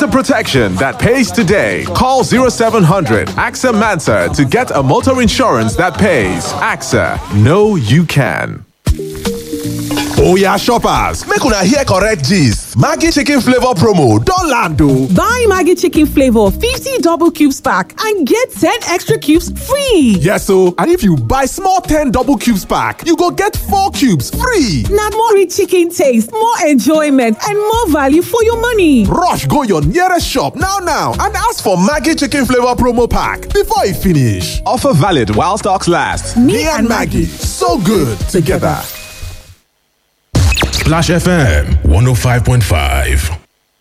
protection that pays today. Call 0700 AXA Mansa to get a motor insurance that pays. AXA, know you can. Oya shoppers, make una hear correct gist. Maggi chicken flavor promo don land o. Buy Maggi chicken flavor 50 double cubes pack and get 10 extra cubes free. Yes o, and if you buy small 10 double cubes pack, you go get 4 cubes free. Na more rich chicken taste, more enjoyment and more value for your money. Rush go your nearest shop now and ask for Maggi chicken flavor promo pack before e finish. Offer valid while stocks last. Me and Maggi, so good together. Splash FM 105.5.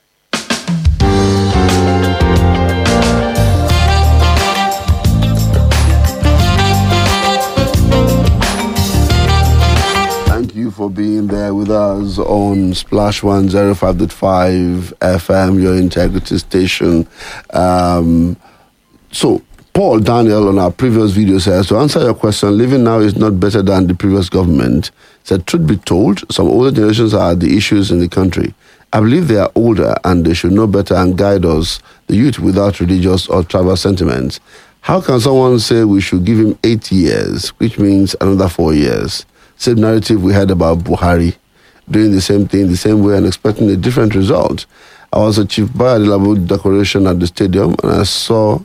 Thank you for being there with us on Splash 105.5 FM, your integrity station. So, Paul Daniel on our previous video says, to answer your question, living now is not better than the previous government. Said, truth be told, some older generations are the issues in the country. I believe they are older and they should know better and guide us, the youth, without religious or tribal sentiments. How can someone say we should give him 8 years, which means another 4 years? Same narrative we had about Buhari, doing the same thing the same way and expecting a different result. I was a Chief Bayadilabo decoration at the stadium and I saw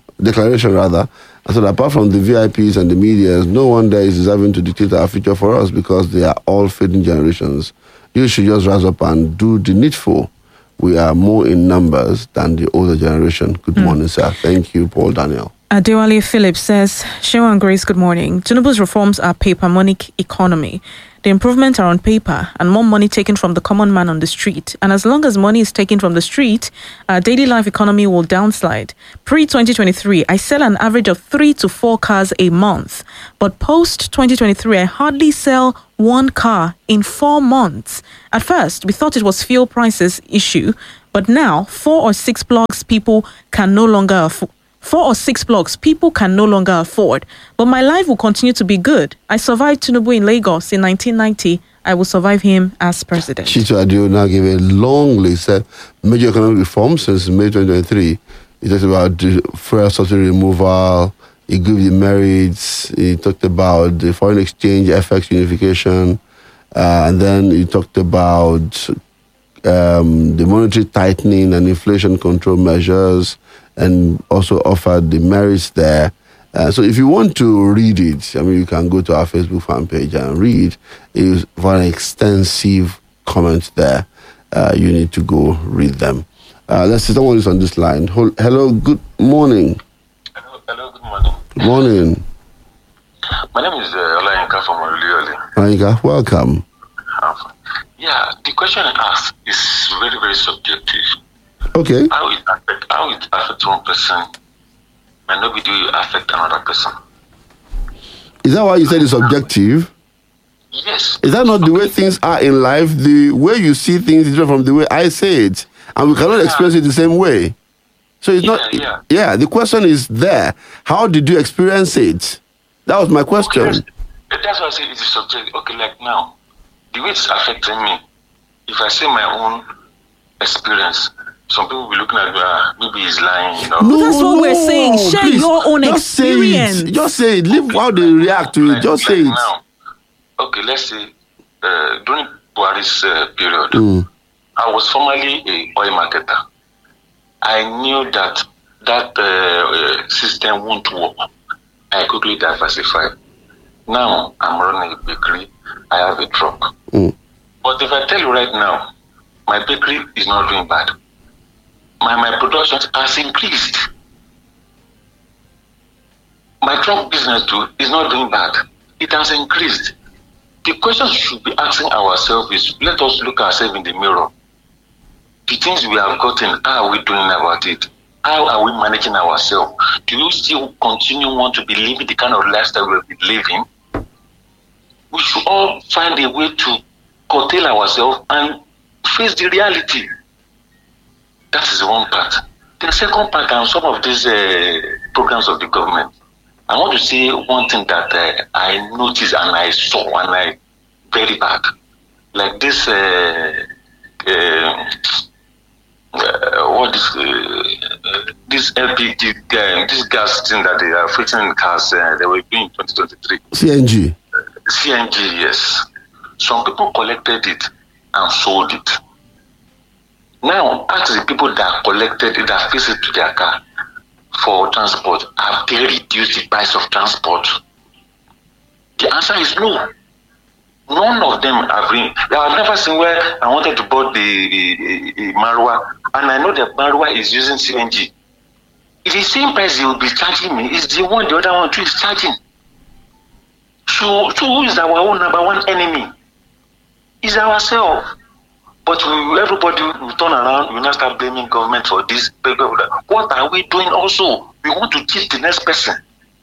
I said, apart from the VIPs and the media, no one there is deserving to dictate our future for us because they are all fading generations. You should just rise up and do the needful. We are more in numbers than the older generation. Good morning, sir. Thank you, Paul Daniel. Adewale Phillips says, Shewa and Grace, good morning. Tinubu's reforms are paper-money economy. The improvements are on paper and more money taken from the common man on the street. And as long as money is taken from the street, our daily life economy will downslide. Pre-2023, I sell an average of 3 to 4 cars a month. But post-2023, I hardly sell 1 car in 4 months. At first, we thought it was fuel prices issue, but now 4 or 6 blocks people can no longer afford. 4 or 6 blocks people can no longer afford. But my life will continue to be good. I survived Tinubu in Lagos in 1990. I will survive him as president. Chito Adio now gave a long list of major economic reforms since May 2023. He talked about the fuel subsidy removal. He gave the merits. He talked about the foreign exchange FX unification. And then he talked about the monetary tightening and inflation control measures, and also offered the merits there. So if you want to read it, you can go to our Facebook fan page and read. It's for an extensive comment there. You need to go read them. Let's see, someone is on this line. Hello, good morning. Hello, good morning. Good morning. My name is Olayinka from Oluyole. Olayinka, welcome. The question I asked is very, very subjective. Okay. How it affect one person may not be do affect another person. Is that why you said it's subjective? Yes. Is that not the way things are in life? The way you see things is different from the way I say it. And we cannot express it the same way. So it's not... Yeah, the question is there. How did you experience it? That was my question. Okay, that's why I say it is subjective. Okay, like now, the way it's affecting me, if I say my own experience, some people will be looking at me, maybe he's lying, No, that's what we're saying. Share please, your own experience. Just say it. Leave how they react to it. Just say it. Now, okay, let's say during Buhari's period, I was formerly an oil marketer. I knew that system won't work. I quickly diversified. Now I'm running a bakery. I have a truck. But if I tell you right now, my bakery is not doing bad. My production has increased. My truck business too is not doing bad. It has increased. The question we should be asking ourselves is, let us look ourselves in the mirror. The things we have gotten, how are we doing about it? How are we managing ourselves? Do you still want to be living the kind of lifestyle we've been living? We should all find a way to curtail ourselves and face the reality. That is one part. The second part, on some of these programs of the government, I want to say one thing that I noticed and I saw and I very bad. Like this what is this LPG, this gas thing that they are fitting in cars, they were doing in 2023. CNG. CNG, yes. Some people collected it and sold it. Now, ask the people that collected it, that fixed it to their car for transport, have they reduced the price of transport? The answer is no. None of them have been. I've never seen where I wanted to buy the Marwa, and I know that Marwa is using CNG. It's the same price they will be charging me. It's the one the other one too is charging. So who is our own number one enemy? It's ourselves. But everybody will turn around, we now start blaming government for this. What are we doing also? We want to cheat the next person.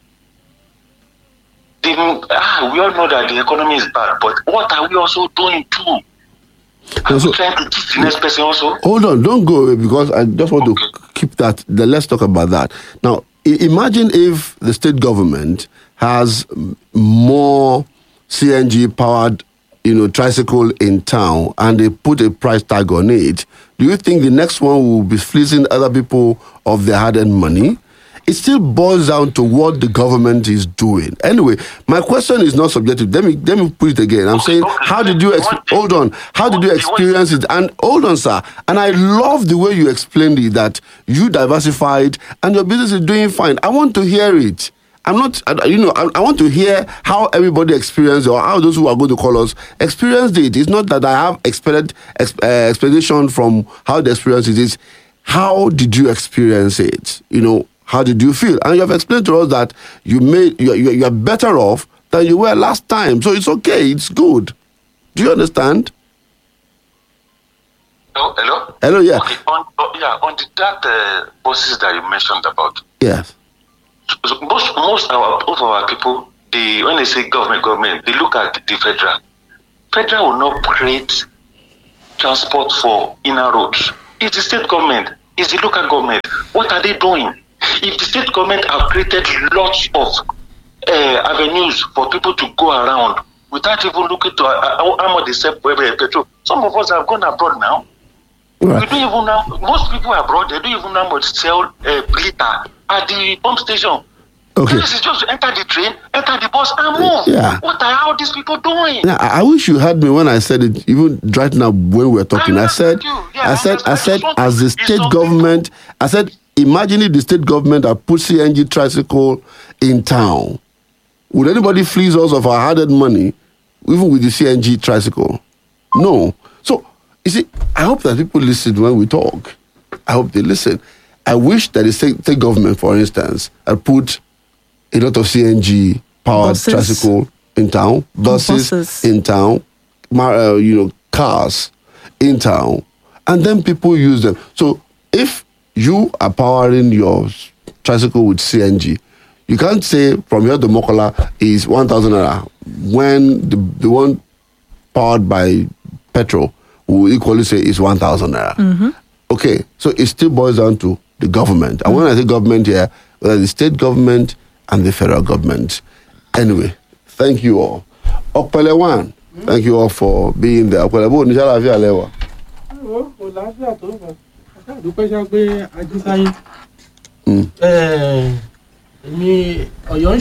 We all know that the economy is bad, but what are we also doing too? Are we trying to cheat the next person also? Hold on, don't go away, because I just want to keep that. Let's talk about that. Now, imagine if the state government has more CNG-powered tricycle in town, and they put a price tag on it. Do you think the next one will be fleecing other people of their hard-earned money? It still boils down to what the government is doing. Anyway, my question is not subjective. Let me put it again. I'm saying, how did you hold on? How did you experience it? And hold on, sir. And I love the way you explained it, that you diversified and your business is doing fine. I want to hear it. I want to hear how everybody experienced, or how those who are going to call us experienced it. It's not that I have explanation from how the experience it is. How did you experience it? How did you feel? And you have explained to us that you are better off than you were last time. So it's okay. It's good. Do you understand? Hello? Hello, yeah. Okay, on that buses that you mentioned about. Yes. So most of our people, when they say government, they look at the federal. Federal will not create transport for inner roads. It's the state government. It's the local government. What are they doing? If the state government have created lots of avenues for people to go around without even looking to how much they sell petrol, some of us have gone abroad now. Right. We don't even know. Most people abroad, they don't even know how much sell liter at the pump station. Okay. This is just to enter the train, enter the bus, and move. Yeah. What are all these people doing? Yeah, I wish you heard me when I said it. Even right now, when we were talking, I said, as the state government, I said, imagine if the state government had put CNG tricycle in town. Would anybody fleece us of our hard-earned money, even with the CNG tricycle? No. So, you see, I hope that people listen when we talk. I hope they listen. I wish that the state government, for instance, had put a lot of CNG-powered tricycle in town, buses in town, cars in town, and then people use them. So, if you are powering your tricycle with CNG, you can't say from here to Mokola is 1,000 naira when the one powered by petrol will equally say is 1,000 naira. Mm-hmm. Okay, so it still boils down to the government. And when I say government here, the state government and the federal government. Anyway, thank you all. Okpelewan, thank you all for being there. Okpelebo, nishala afi alewa. Ọ̀yọ́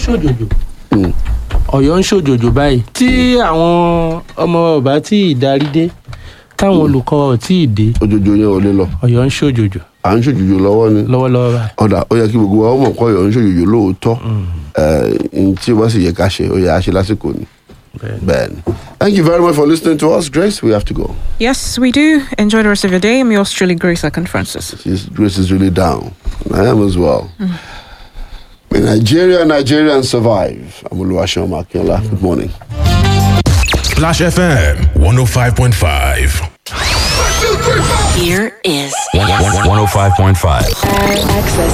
ń ṣòjòjò báyìí tí àwọn ọmọ ọba tí ìdarí dé táwọn olùkọ́ tí ì dé. Òjòjò yẹn ò lè lọ. Ọ̀yọ́ ń ṣòjòjò. À ń ṣòjòjò lọ́wọ́ ni. Lọ́wọ́lọ́wọ́ báyìí. Ọ̀dà ó yẹ kí gbogbo wa ó mọ̀ pé Ọ̀yọ́ ń ṣòjòjò lóòótọ́. Tí wọ́n sì yẹ ká ṣe ó yẹ àṣẹ lásìkò ni. Ben. Thank you very much for listening to us. Grace, we have to go. Yes, we do. Enjoy the rest of your day. I'm yours truly, Grace Akan Francis. Grace is really down. I am as well. May Nigerians survive. I'm Oluwaseun Makiola. Good morning. Splash FM 105.5. Here is 105.5. Access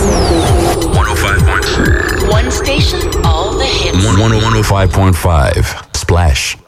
105.5. One station, all the hits. 105.5. Splash.